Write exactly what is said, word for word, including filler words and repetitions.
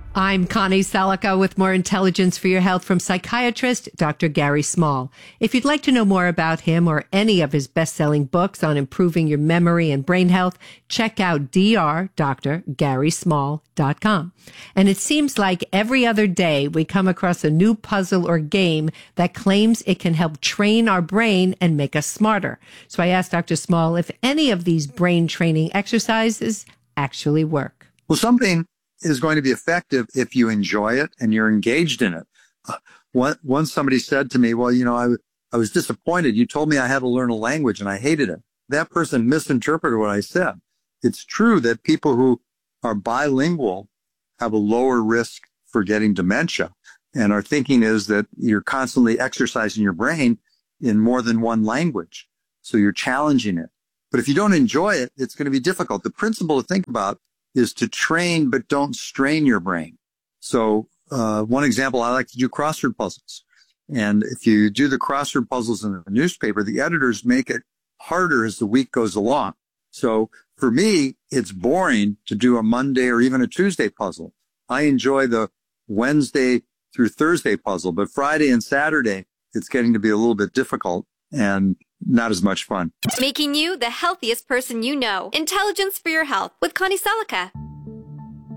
I'm Connie Salica with more intelligence for your health from psychiatrist Doctor Gary Small. If you'd like to know more about him or any of his best-selling books on improving your memory and brain health, check out d r dr gary small dot com. And it seems like every other day we come across a new puzzle or game that claims it can help train our brain and make us smarter. So I asked Doctor Small if any of these brain training exercises actually work. Well, something is going to be effective if you enjoy it and you're engaged in it. Uh, one, once somebody said to me, well, you know, I, I was disappointed. You told me I had to learn a language and I hated it. That person misinterpreted what I said. It's true that people who are bilingual have a lower risk for getting dementia. And our thinking is that you're constantly exercising your brain in more than one language. So you're challenging it. But if you don't enjoy it, it's going to be difficult. The principle to think about is to train, but don't strain your brain. So, uh, one example, I like to do crossword puzzles. And if you do the crossword puzzles in the newspaper, the editors make it harder as the week goes along. So for me, it's boring to do a Monday or even a Tuesday puzzle. I enjoy the Wednesday through Thursday puzzle, but Friday and Saturday, it's getting to be a little bit difficult and not as much fun. Making you the healthiest person you know. Intelligence for your health with Connie Salica.